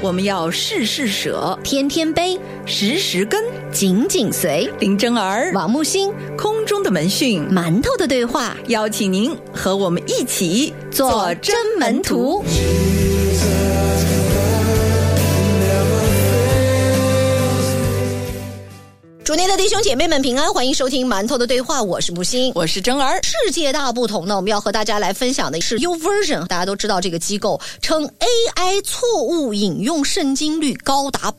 我们要事事舍， 天天悲， 时时跟， 紧紧随。 林真儿、 王木星， 空中的门讯， 馒头的对话， 邀请您和我们一起做真门徒。主内的弟兄姐妹们平安，欢迎收听馒头的对话，我是木星， 我是真儿。 世界大不同呢，我们要和大家来分享的是 YouVersion， 大家都知道这个机构称 AI 错误引用圣经率高达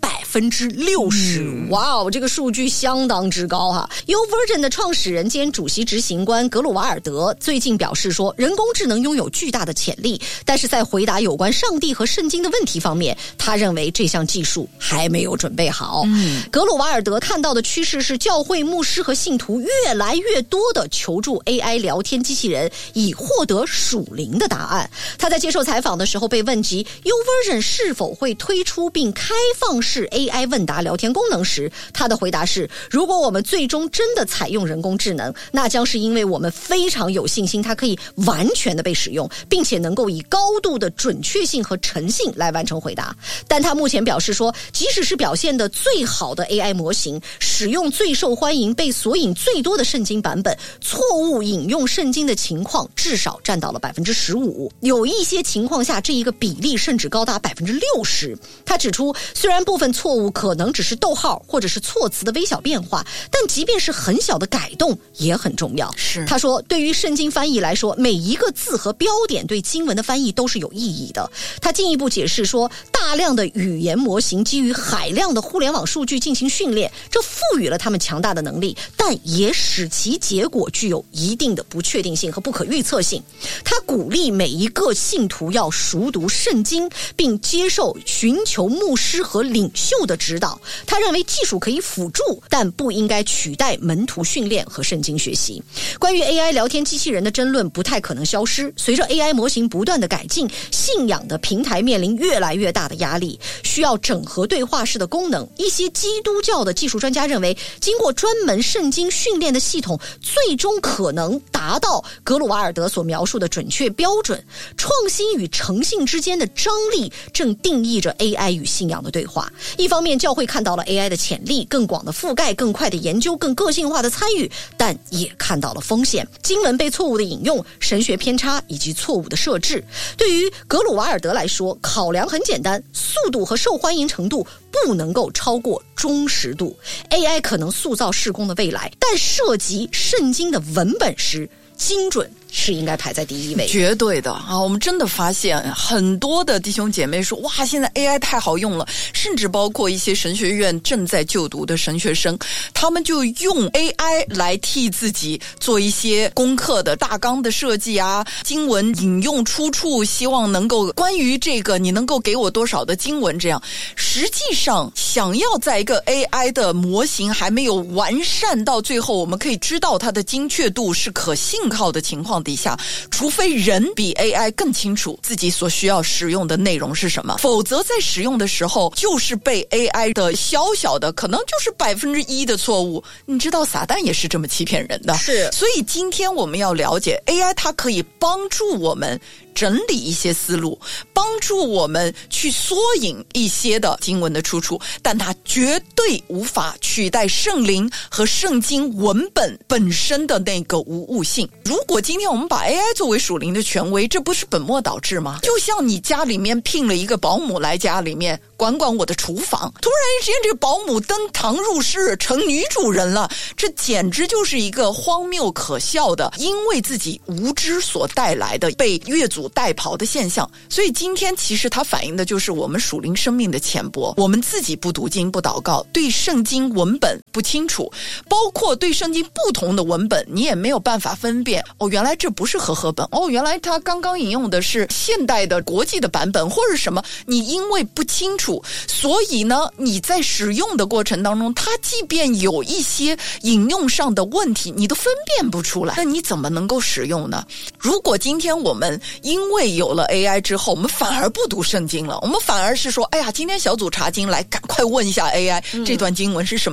60%，哇哦，这个数据相当之高哈。YouVersion 的创始人兼主席执行官格鲁瓦尔德最近表示说，人工智能拥有巨大的潜力，但是在回答有关上帝和圣经的问题方面，他认为这项技术还没有准备好。格鲁瓦尔德看到的趋势是教会牧师和信徒越来越多的求助 AI 聊天机器人，以获得属灵的答案。他在接受采访的时候被问及 YouVersion 是否会推出并开放式 AI 问答聊天功能时，他的回答是，如果我们最终真的采用人工智能，那将是因为我们非常有信心它可以完全的被使用，并且能够以高度的准确性和诚信来完成回答。但他目前表示说，即使是表现的最好的 AI 模型，使用最受欢迎被索引最多的圣经版本，错误引用圣经的情况至少占到了 15%， 有一些情况下这一个比例甚至高达 60%。 他指出，虽然部分错误可能只是逗号或者是措辞的微小变化，但即便是很小的改动也很重要。他说，对于圣经翻译来说，每一个字和标点对经文的翻译都是有意义的。他进一步解释说，大量的语言模型基于海量的互联网数据进行训练，这赋予了他们强大的能力，但也使其结果具有一定的不确定性和不可预测性。他鼓励每一个信徒要熟读圣经，并接受寻求牧师和领袖的指导。他认为技术可以辅助，但不应该取代门徒训练和圣经学习。关于 AI 聊天机器人的争论不太可能消失，随着 AI 模型不断的改进，信仰的平台面临越来越大的压力，需要整合对话式的功能。一些基督教的技术专家认为，经过专门圣经训练的系统最终可能达到格鲁瓦尔德所描述的准确标准。创新与诚信之间的张力正定义着 AI 与信仰的对话。一方面，教会看到了 AI 的潜力，更广的覆盖，更快的研究，更个性化的参与，但也看到了风险，经文被错误的引用，神学偏差以及错误的设置。对于格鲁瓦尔德来说，考量很简单，速度和受欢迎程度不能够超过忠实度。 AI 可能塑造事工的未来，但涉及圣经的文本时，精准是应该排在第一位。 绝对的啊！我们真的发现很多的弟兄姐妹说，哇，现在 AI 太好用了，甚至包括一些神学院正在就读的神学生，他们就用 AI 来替自己做一些功课的大纲的设计啊，经文引用出处，希望能够关于这个你能够给我多少的经文，这样实际上想要在一个 AI 的模型还没有完善到最后我们可以知道它的精确度是可信靠的情况底下，除非人比 AI 更清楚自己所需要使用的内容是什么，否则在使用的时候就是被 AI 的小小的可能就是 1% 的错误。你知道撒旦也是这么欺骗人的， 是。 所以今天我们要了解 AI 它可以帮助我们整理一些思路，帮助我们去缩引一些的经文的出处，但它绝对无法取代圣灵和圣经文本本身的那个无误性。如果今天我们把 AI 作为属灵的权威，这不是本末倒置吗？就像你家里面聘了一个保姆来家里面管我的厨房，突然之间这个保姆登堂入室成女主人了，这简直就是一个荒谬可笑的因为自己无知所带来的被越俎代庖的现象。所以今天其实它反映的就是我们属灵生命的浅薄，我们自己不读经不祷告，对圣经文本不清楚，包括对圣经不同的文本你也没有办法分辨，原来这不是和合本，原来他刚刚引用的是现代的国际的版本或者什么，你因为不清楚，所以呢你在使用的过程当中，它即便有一些引用上的问题你都分辨不出来，那你怎么能够使用呢？如果今天我们因为有了 AI 之后，我们反而不读圣经了，我们反而是说，哎呀，今天小组查经来赶快问一下 AI 这段经文是什么意思的，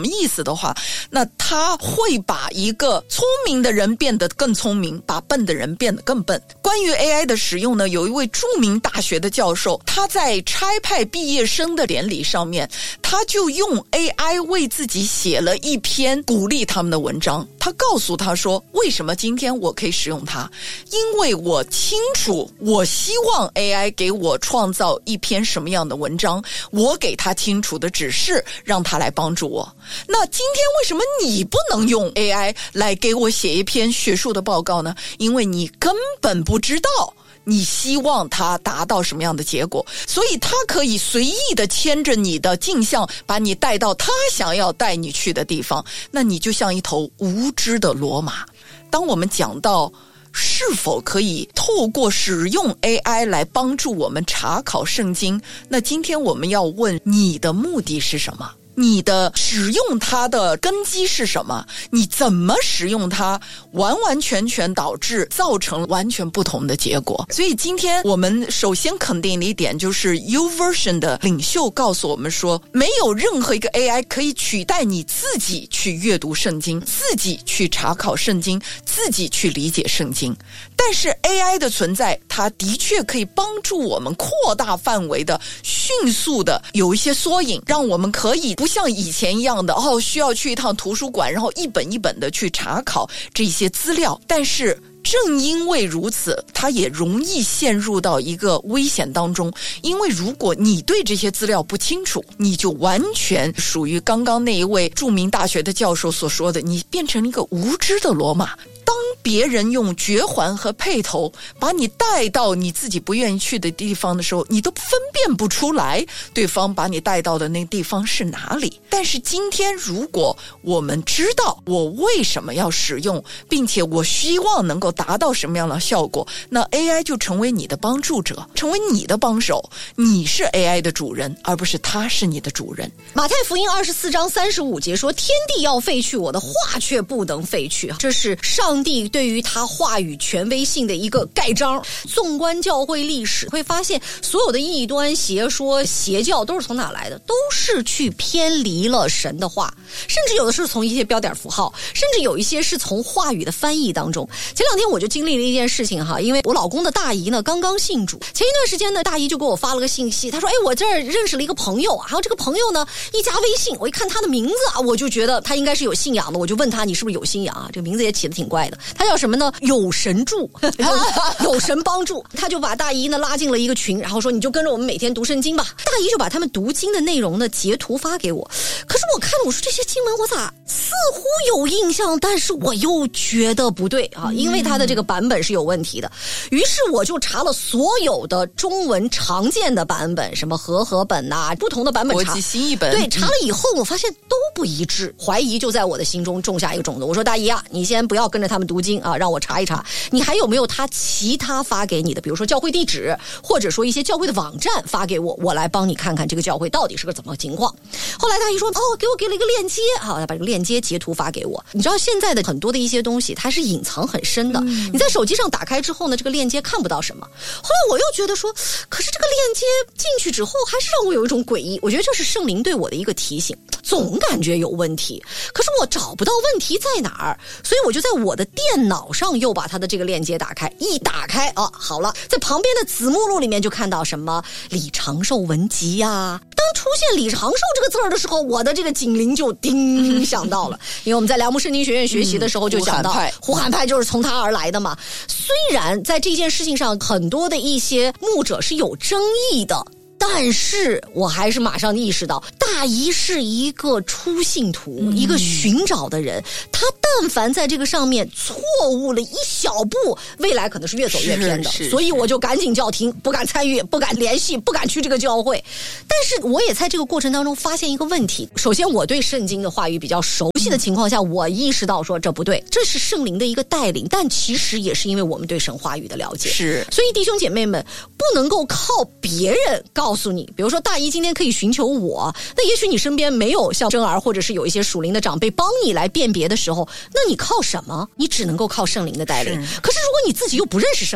的话，那他会把一个聪明的人变得更聪明，把笨的人变得更笨。关于 AI 的使用呢，有一位著名大学的教授，他在差派毕业生的典礼上面，他就用 AI 为自己写了一篇鼓励他们的文章。他告诉他说，为什么今天我可以使用它？因为我清楚，我希望 AI 给我创造一篇什么样的文章，我给他清楚的指示，让他来帮助我。那今天为什么你不能用 AI 来给我写一篇学术的报告呢？因为你根本不知道你希望他达到什么样的结果，所以他可以随意的牵着你的镜像，把你带到他想要带你去的地方。那你就像一头无知的骡马。当我们讲到是否可以透过使用 AI 来帮助我们查考圣经，那今天我们要问，你的目的是什么？你的使用它的根基是什么？你怎么使用它，完完全全造成完全不同的结果。所以今天我们首先肯定的一点就是 YouVersion 的领袖告诉我们说，没有任何一个 AI 可以取代你自己去阅读圣经，自己去查考圣经，自己去理解圣经。但是 AI 的存在，它的确可以帮助我们扩大范围的、迅速的有一些缩影，让我们可以不像以前一样的需要去一趟图书馆，然后一本一本的去查考这些资料。但是正因为如此，它也容易陷入到一个危险当中，因为如果你对这些资料不清楚，你就完全属于刚刚那一位著名大学的教授所说的，你变成一个无知的骡马。当别人用绝环和配头把你带到你自己不愿意去的地方的时候，你都分辨不出来对方把你带到的那个地方是哪里。但是今天如果我们知道我为什么要使用，并且我希望能够达到什么样的效果，那 AI 就成为你的帮助者，成为你的帮手。你是 AI 的主人，而不是它是你的主人。 马太福音24章35节说，天地要废去，我的话却不能废去。这是上帝对于他话语权威性的一个盖章。纵观教会历史，会发现所有的异端、邪说、邪教都是从哪来的？都是去偏离了神的话，甚至有的是从一些标点符号，甚至有一些是从话语的翻译当中。前两天我就经历了一件事情哈，因为我老公的大姨呢刚刚信主，前一段时间呢大姨就给我发了个信息，她说我这儿认识了一个朋友，然后这个朋友呢一加微信，我一看他的名字啊，我就觉得他应该是有信仰的，我就问他你是不是有信仰啊？这个名字也起得挺怪的，他叫什么呢？有神助，有神帮助。他就把大姨呢拉进了一个群，然后说你就跟着我们每天读圣经吧。大姨就把他们读经的内容呢截图发给我，可是我看了，我说这些经文我咋似乎有印象，但是我又觉得不对啊，因为他的这个版本是有问题的。于是我就查了所有的中文常见的版本，什么和合本啊，不同的版本查， 国际新译本， 对，查了以后我发现都不一致，怀疑就在我的心中种下一个种子。我说大姨啊，你先不要跟着他们读经啊，让我查一查，你还有没有他其他发给你的，比如说教会地址，或者说一些教会的网站发给我，我来帮你看看这个教会到底是个怎么情况。后来大姨说给了一个链接，好，他把这个链接截图发给我。你知道现在的很多的一些东西它是隐藏很深的，你在手机上打开之后呢，这个链接看不到什么。后来我又觉得说，可是这个链接进去之后还是让我有一种诡异，我觉得这是圣灵对我的一个提醒，总感觉有问题，可是我找不到问题在哪儿，所以我就在我的电脑上又把它的这个链接打开，一打开好了，在旁边的子目录里面就看到什么李长寿文集啊。当出现李长寿这个字儿的时候，我的这个警铃就叮响到了，因为我们在良木圣经学院学习的时候就讲到胡罕派就是从他而来的嘛。虽然在这件事情上很多的一些牧者是有争议的，但是我还是马上意识到，大姨是一个初信徒，一个寻找的人，他但凡在这个上面错误了一小步，未来可能是越走越偏的，所以我就赶紧叫停，不敢参与，不敢联系，不敢去这个教会。但是我也在这个过程当中发现一个问题，首先我对圣经的话语比较熟悉的情况下，我意识到说这不对，这是圣灵的一个带领，但其实也是因为我们对神话语的了解， 是， 所以弟兄姐妹们不能够靠别人告诉你，比如说大姨今天可以寻求我，那也许你身边没有像真儿或者是有一些属灵的长辈帮你来辨别的时候，那你靠什么？你只能够靠圣灵的带领。可是如果你自己又不认识圣灵，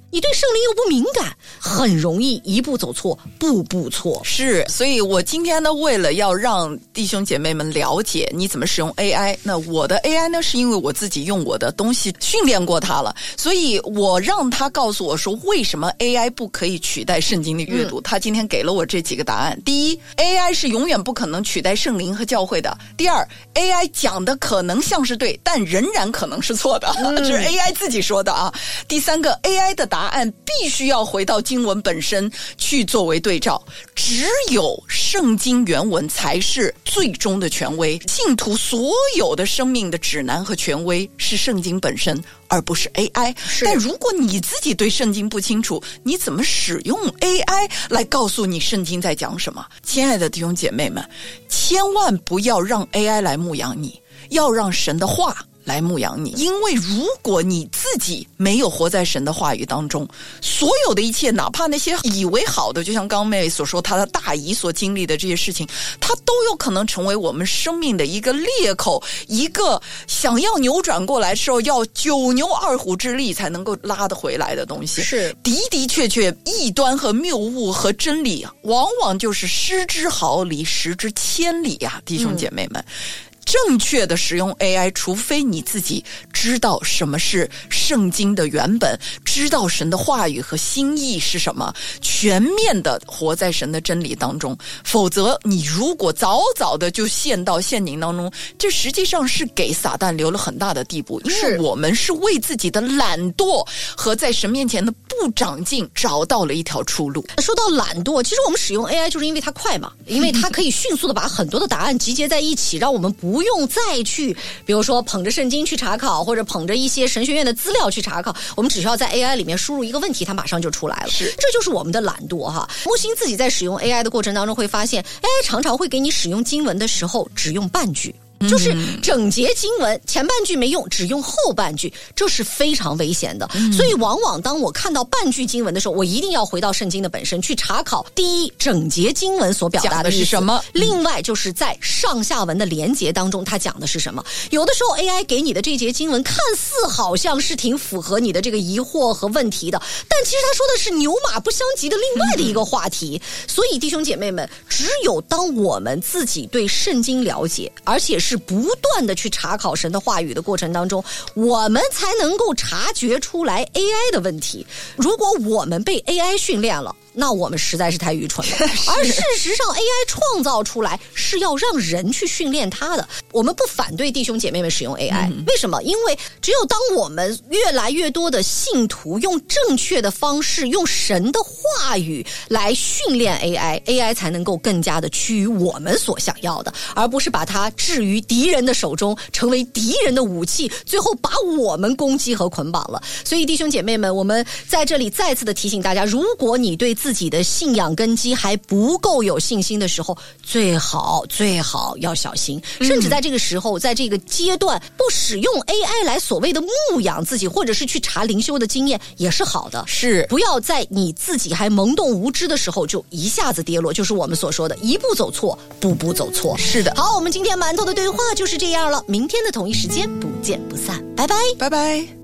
你对圣灵又不敏感，很容易一步走错，步步错。 是，所以我今天呢，为了要让弟兄姐妹们了解你怎么使用 AI， 那我的 AI 呢，是因为我自己用我的东西训练过它了，所以我让他告诉我说，为什么 AI 不可以取代圣经的阅读。他今天给了我这几个答案。第一， AI 是永远不可能取代圣灵和教会的。第二， AI 讲的可能像是对，但仍然可能是错的，这是 AI 自己说的啊。第三个， AI 的答案必须要回到经文本身去作为对照，只有圣经原文才是最终的权威，信徒所有的生命的指南和权威是圣经本身，而不是 AI。 但如果你自己对圣经不清楚，你怎么使用 AI 来告诉你圣经在讲什么？亲爱的弟兄姐妹们，千万不要让 AI 来牧养你，要让神的话来牧养你。因为如果你自己没有活在神的话语当中，所有的一切，哪怕那些以为好的，就像刚妹所说，她的大姨所经历的这些事情，它都有可能成为我们生命的一个裂口，一个想要扭转过来的时候要9牛2虎之力才能够拉得回来的东西。 是的确异端和谬误和真理往往就是失之毫厘失之千里呀，弟兄姐妹们。正确的使用 AI， 除非你自己知道什么是圣经的原本，知道神的话语和心意是什么，全面的活在神的真理当中，否则你如果早早的就陷到陷阱当中，这实际上是给撒旦留了很大的地步，因为我们是为自己的懒惰和在神面前的不长进找到了一条出路。 说到懒惰，其实我们使用 AI 就是因为它快嘛，因为它可以迅速的把很多的答案集结在一起，让我们不用再去比如说捧着圣经去查考，或者捧着一些神学院的资料去查考，我们只需要在 AI 里面输入一个问题，它马上就出来了。这就是我们的懒惰哈。木星自己在使用 AI 的过程当中会发现， AI 常常会给你使用经文的时候只用半句，就是整节经文前半句没用，只用后半句，这是非常危险的。所以往往当我看到半句经文的时候，我一定要回到圣经的本身去查考，第一，整节经文所表达的是什么，另外就是在上下文的连结当中它讲的是什么。有的时候 AI 给你的这节经文看似好像是挺符合你的这个疑惑和问题的，但其实他说的是牛马不相及的另外的一个话题。所以弟兄姐妹们，只有当我们自己对圣经了解，而且是不断的去查考神的话语的过程当中，我们才能够察觉出来 AI 的问题。如果我们被 AI 训练了，那我们实在是太愚蠢了。而事实上 AI 创造出来是要让人去训练它的。我们不反对弟兄姐妹们使用 AI，为什么？因为只有当我们越来越多的信徒用正确的方式，用神的话语来训练 AI 才能够更加的趋于我们所想要的，而不是把它置于敌人的手中，成为敌人的武器，最后把我们攻击和捆绑了。所以弟兄姐妹们，我们在这里再次的提醒大家，如果你对自己的信仰根基还不够有信心的时候，最好要小心，甚至在这个时候，在这个阶段，不使用 AI 来所谓的牧养自己，或者是去查灵修的经验也是好的。 是， 不要在你自己还懵懂无知的时候就一下子跌落，就是我们所说的一步走错，步步走错。 是的。 好，我们今天馒头的对话就是这样了，明天的同一时间不见不散，拜拜， 拜拜。